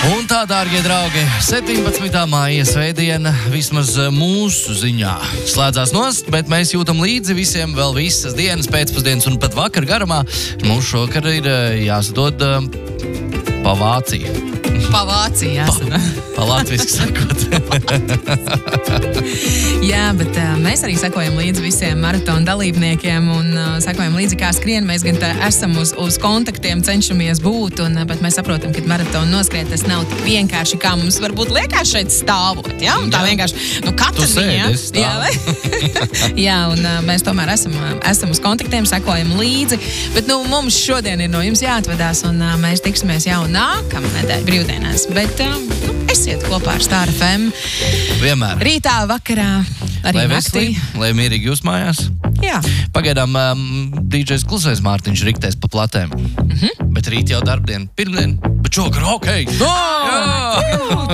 Un tā, dārgie draugi, 17. māja svētdiena vismaz mūsu ziņā slēdzās nost, bet mēs jūtam līdzi visiem vēl visas dienas, pēcpusdienas un pat vakar garumā. Mums šokar ir jāsadod pa Vāciju. Pa Vāciju jāsaka. Pa latviski sakot. Jā, bet mēs arī sekojam līdzi visiem maratona dalībniekiem un sekojam līdzi, kā skrien. Mēs gan esam uz kontaktiem, cenšamies būt, bet mēs saprotam, ka maratonu noskriet tas nav tik vienkārši, kā mums varbūt liekas šeit stāvot. Ja? Un tā vienkārši, katrs viņa. Jā, un mēs tomēr esam uz kontaktiem, sekojam līdzi, bet mums šodien ir no jums jāatvadās, un mēs tiksimies jau nākamnedēļ brīvdienās, bet esiet kopā ar Star FM. Vienmēr. Rītā, vakarā, arī lai naktī. Lai mierīgi jūs mājās. Jā. Pagaidām DJs Klusais Mārtiņš riktēs pa platēm. Bet rīt jau darbdien, pirmdien, bet šokar hokejs. Jā!